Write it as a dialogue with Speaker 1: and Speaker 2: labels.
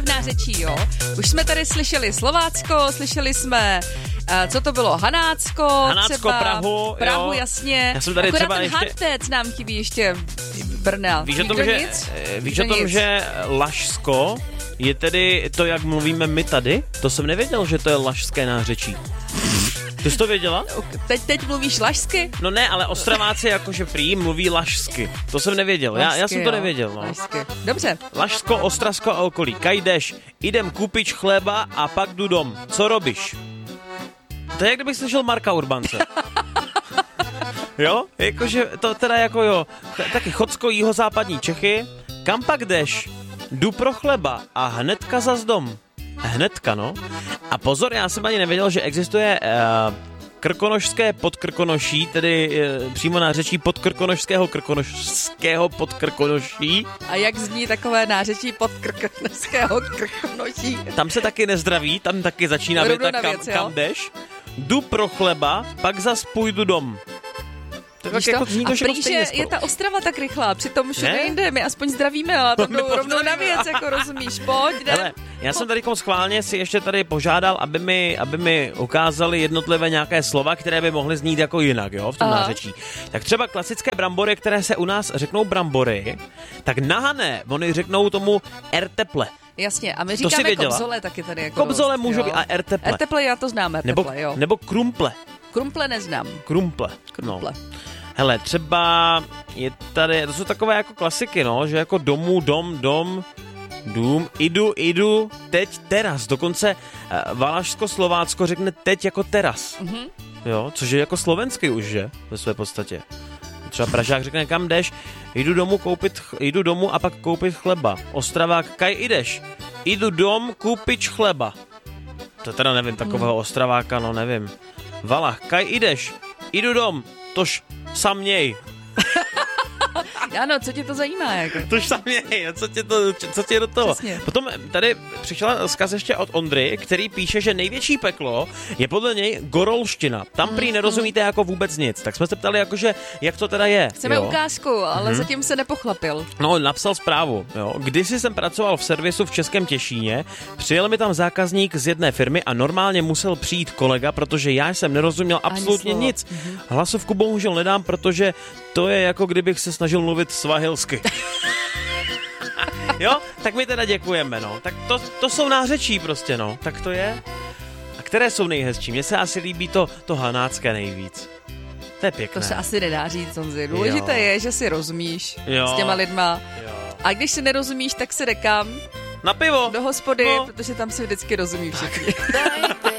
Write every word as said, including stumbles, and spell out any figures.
Speaker 1: nářečí, jo. Už jsme tady slyšeli Slovácko, slyšeli jsme, uh, co to bylo, Hanácko,
Speaker 2: Hanácko,
Speaker 1: třeba,
Speaker 2: Prahu,
Speaker 1: Prahu,
Speaker 2: jo.
Speaker 1: jasně.
Speaker 2: Já jsem tady
Speaker 1: akorát
Speaker 2: třeba
Speaker 1: ten
Speaker 2: ještě...
Speaker 1: Hartec nám chybí ještě Brna.
Speaker 2: Víš o tom, že, víš o tom, že Lašsko je tedy to, jak mluvíme my tady? To jsem nevěděl, že to je lašské nářečí. Ty jsi to věděla?
Speaker 1: Teď, teď mluvíš lašsky?
Speaker 2: No ne, ale Ostraváci jakože prý mluví lašsky. To jsem nevěděl,
Speaker 1: Lašsky,
Speaker 2: já, já jsem to
Speaker 1: jo.
Speaker 2: nevěděl. No.
Speaker 1: Lašsky. Dobře.
Speaker 2: Lašsko, Ostravsko a okolí. Kaj jdeš? Idem kupič chleba a pak jdu dom. Co robíš? To je, jak kdybych slyšel Marka Urbance. Jo? Jakože to teda jako jo. Taky Chocko, jihozápadní Čechy. Kam pak jdeš? Jdu pro chleba a hnedka zas dom. Hnedka, no. A pozor, já jsem ani nevěděl, že existuje uh, krkonošské podkrkonoší, tedy uh, přímo nářečí podkrkonošského krkonošského podkrkonoší.
Speaker 1: A jak zní takové nářečí podkrkonošského krkonoší?
Speaker 2: Tam se taky nezdraví, tam taky začíná věta, kam,
Speaker 1: věc,
Speaker 2: kam jdeš. Jdu pro chleba, pak zas půjdu dom. Tak
Speaker 1: Víš to?
Speaker 2: jako zní to
Speaker 1: a prý, že
Speaker 2: skoro.
Speaker 1: je ta Ostrava tak rychlá, přitom všude
Speaker 2: Ne?
Speaker 1: jinde, my aspoň zdravíme, ale to jdou rovnou na věc, jako rozumíš, pojď, jdem.
Speaker 2: Hele, já jsem tady schválně si ještě tady požádal, aby mi, aby mi ukázali jednotlivé nějaké slova, které by mohly znít jako jinak, jo, v tom
Speaker 1: Aha.
Speaker 2: nářečí. Tak třeba klasické brambory, které se u nás řeknou brambory, tak nahané, oni řeknou tomu erteple.
Speaker 1: Jasně, a my
Speaker 2: To si
Speaker 1: říkáme
Speaker 2: věděla?
Speaker 1: kobzole taky tady jako
Speaker 2: Kobzole
Speaker 1: dost,
Speaker 2: můžou
Speaker 1: jo.
Speaker 2: být a erteple.
Speaker 1: Erteple já to znám, erteple,
Speaker 2: Nebo,
Speaker 1: jo.
Speaker 2: nebo krumple.
Speaker 1: Krumple neznám.
Speaker 2: Krumple.
Speaker 1: Krumple.
Speaker 2: No. Hele, třeba je tady, to jsou takové jako klasiky, no, že jako domů, dom, dom, dům, idu, idu, teď, teras. Dokonce uh, Valašsko-Slovácko řekne teď jako teras.
Speaker 1: Mhm.
Speaker 2: Jo, což je jako slovenský už, že? Ve své podstatě. Třeba Pražák řekne, kam jdeš? Jdu domů koupit, ch- jdu domů a pak koupit chleba. Ostravák, kaj jdeš? Jdu dom koupit chleba. To teda nevím, takového Ostraváka, no nevím. Valach, kaj jdeš? Jdu dom, tož sam měj.
Speaker 1: Ano, co tě to zajímá, jako?
Speaker 2: Tož sam měj, co tě, to, co tě do toho?
Speaker 1: Přesně.
Speaker 2: Potom tady přišla vzkaz ještě od Ondry, který píše, že největší peklo je podle něj gorolština. Tam prý
Speaker 1: Mm,
Speaker 2: nerozumíte jako vůbec nic. Tak jsme se ptali, jakože, jak to teda je.
Speaker 1: Chceme
Speaker 2: jo?
Speaker 1: ukázku, ale zatím se nepochlapil.
Speaker 2: No, napsal zprávu. Jo. Kdysi jsem pracoval v servisu v Českém Těšíně, přijel mi tam zákazník z jedné firmy a normálně musel přijít kolega, protože já jsem nerozuměl absolutně
Speaker 1: slovo.
Speaker 2: nic. Hlasovku bohužel nedám, protože to je jako kdybych se snažil mluvit svahilsky. Jo, tak my teda děkujeme, no. Tak to, to jsou nářečí prostě, no. Tak to je. A které jsou nejhezčí? Mně se asi líbí to, to hanácké nejvíc. To je pěkné.
Speaker 1: To se asi nedá říct, Honzi. Důležité
Speaker 2: Jo.
Speaker 1: je, že si rozumíš
Speaker 2: Jo.
Speaker 1: s těma lidma.
Speaker 2: Jo.
Speaker 1: A když si nerozumíš, tak si jde kam?
Speaker 2: Na pivo.
Speaker 1: Do hospody,
Speaker 2: No.
Speaker 1: protože tam si vždycky rozumí všichni.